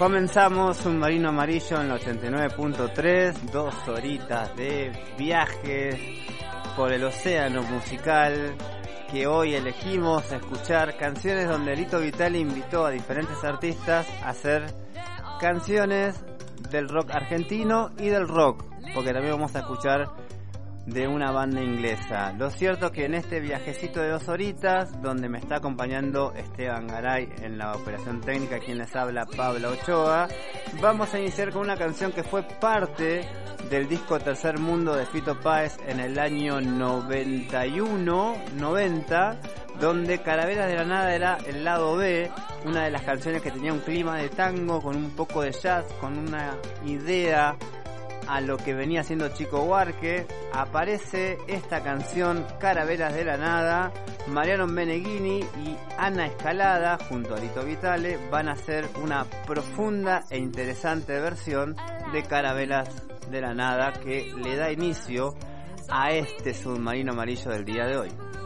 Comenzamos Submarino Amarillo en la 89.3, 2 horitas de viajes por el océano musical, que hoy elegimos escuchar canciones donde Lito Vitale invitó a diferentes artistas a hacer canciones del rock argentino y del rock, porque también vamos a escuchar de una banda inglesa. Lo cierto es que en este viajecito de 2 horitas, donde me está acompañando Esteban Garay en la operación técnica, quien les habla Pablo Ochoa, vamos a iniciar con una canción que fue parte del disco Tercer Mundo de Fito Páez en el año 91-90, donde Carabelas de la Nada era el lado B, una de las canciones que tenía un clima de tango con un poco de jazz, con una idea a lo que venía haciendo Chico Buarque. Aparece esta canción Carabelas de la Nada. Mariano Meneghini y Ana Escalada junto a Lito Vitale van a hacer una profunda e interesante versión de Carabelas de la Nada, que le da inicio a este Submarino Amarillo del día de hoy.